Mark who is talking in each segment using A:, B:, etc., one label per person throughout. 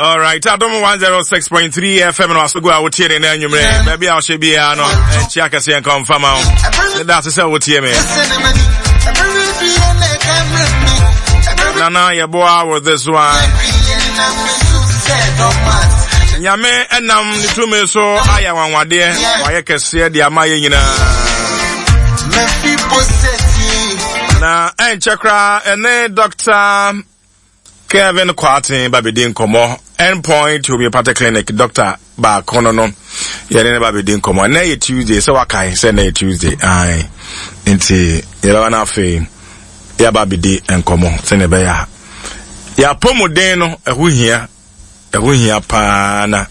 A: All right, Adam 106.3 FM no asogo a wotie ne na nwumre. Baby a wo she bia no, chiaka se en confirm am. That's say wotie me. Nana ye boa with this one. Nyame enam ni tume so aya wanwade waye kese de amaye nyina. Na enchekra ene Dr. Kevin Kwatin babedin komo endpoint will be a part clinic doctor ba kono no ye ne babedin komo na ye Tuesday so wakai say na Tuesday ai nti ye ba na fe ya babedi enkomo se ne be ya pomuden no ehuhia pa na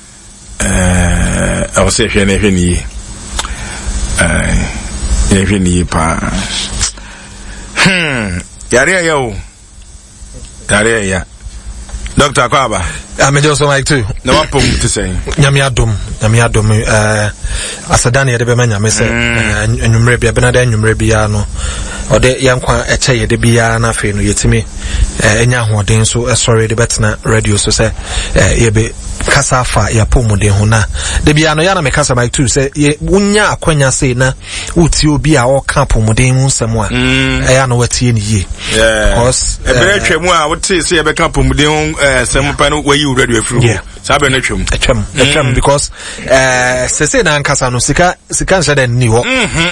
A: I was say hwe ni hwe ni pa yare ya Dr. Kwaba
B: I'm just like too
A: no what to say
B: nyame adom asadane ye de be nyame se enwumre bia benada enwumre bia no ode yankwa eche ye de bia na fe no yetimi enya hoden so sorry de betna radio so se ye be kasa fa ya pomuden ho na de bia no ya na me kasa like too se ye wunya akwanya se na uti obi a o ka pomuden mu nsem a ya no watie ni ye
A: because e bere twemu a wote se ye be ka pomuden sem pa no wayi radio afuru sabe na twem because se na nkasa no sika nshade ni ho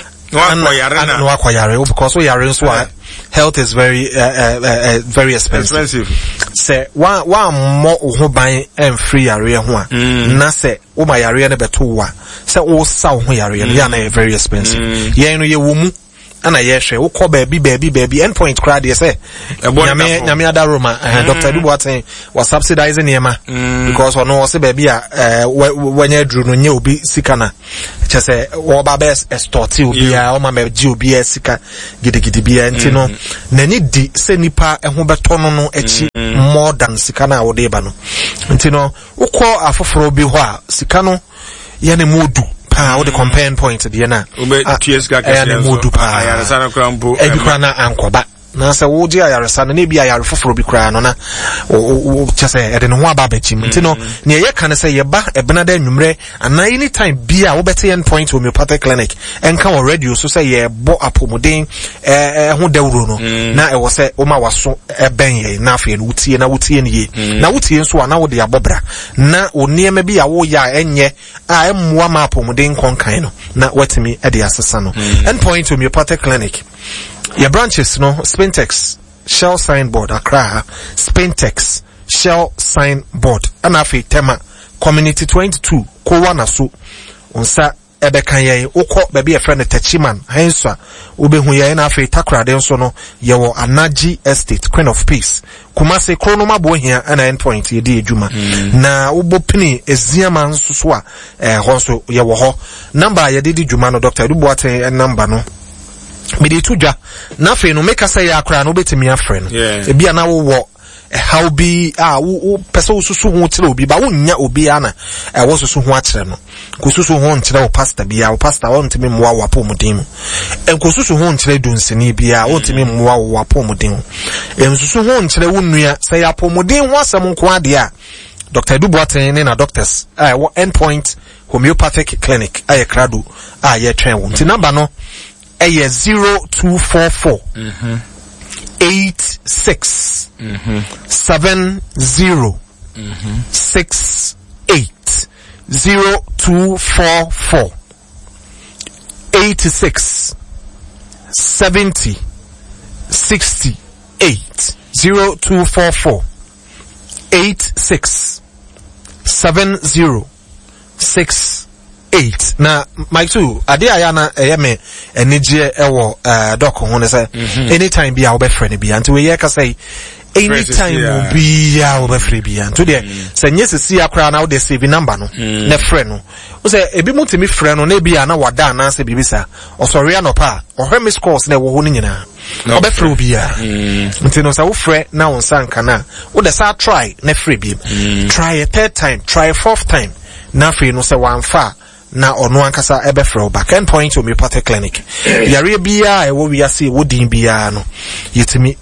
A: no akwayare because we are so health is very very expensive. Say one more ho ban and free area ho a na say o ma yare na beto wa say o sa ho yare ya na very expensive. Ye no ye wo mu ana ye hwe wo ko baby endpoint crowd dey say nyame adaroma Dr. Duboaten was subsidizing yema because ono say baby a wanya dru no nye obi sika na che say wo ba best extort obi a o ma meji obi a sika gidigidi bia nti no nani di se nipa ho beto no echi more than sika na wo dey ba no nti no wo ko afoforo bi ho a sika no ye ne modu what the compare point the na modu pa ayaresa krampo ebikra na ankoba na se wo je ayaresa na bi ayare foforo bi kra no na o chese e de no ho aba bachim ntino ne ye kan se ye ba ebena da nwumre ana anytime bia wo bete endpoint homeopathic clinic enka wo radio so se ye bo apomuden ho dawuro no na e wo se o ma waso eben ye na afi no wutie ne ye na wutie nso ana wo de abobra na oniema bi ya wo ya enye a emmoa ma apomuden konkan no na watimi e de asesa no endpoint homeopathic clinic your branches no Spintex Shell Signboard Accra Spintex Shell Signboard anafi tema Community 22 ko wana so onsa ebekan ye ukọ baby a friend Techiman hensa ubehu ye na afi Takra den so no ye wo Anaji Estate Queen of Peace Kumase kronoma bo hia ana endpoint ye di adwuma na ubopini eziama nso so a honso ye wo ho number ye di dwuma no Dr. Duboaten number no Midi tuja na fe no make say akra no betimi afre no ebia na wo how be wo person susu ho kire obi ba wonya obi ana wo susu ho akire no ko susu ho nkire wo pastor bia wo pastor wo ntimi mmoa wo apomuden mu ko susu ho nkire dunsini bia wo ntimi mmoa wo apomuden mu susu ho nkire wo nua say apomuden ho asem nko ade a Dr. Duboaten na doctors wo endpoint homeopathic clinic krado ye twen wo nti number no 0244 86 70 68 0244 86 70 68 0244 86 70 68 na Mike too ade ayana eyeme enije ewo doc ho ne say anytime bia wo be friend bia nti we ye ka say anytime bia wo be friend bia nti de say nyesisi akra na wo de save number no na friend no wo say ebi mutimi friend no na bia na wada na say bibisa osori anopa ohwe miss calls na wo ho nyina wo be friend bia nti no say wo friend na won sanka na wo de say try na friend bia try a third time try a fourth time na fe no say wan fa na ono ankasa ebefro back end point homeopathic clinic yare bia e wo wiase wo din bia no yetimi